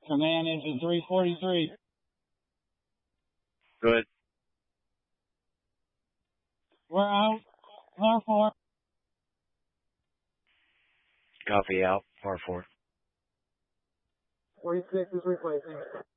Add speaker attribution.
Speaker 1: Command engine 343.
Speaker 2: Good.
Speaker 1: We're out. Par 4.
Speaker 2: Copy out. Par 4.
Speaker 1: 46 is replacing.